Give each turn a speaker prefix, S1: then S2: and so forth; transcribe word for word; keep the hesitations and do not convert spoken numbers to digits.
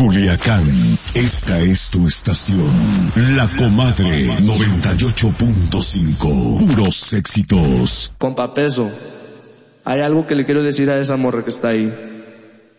S1: Culiacán, esta es tu estación. La Comadre noventa y ocho punto cinco. Puros éxitos.
S2: Compa Peso, hay algo que le quiero decir a esa morra que está ahí.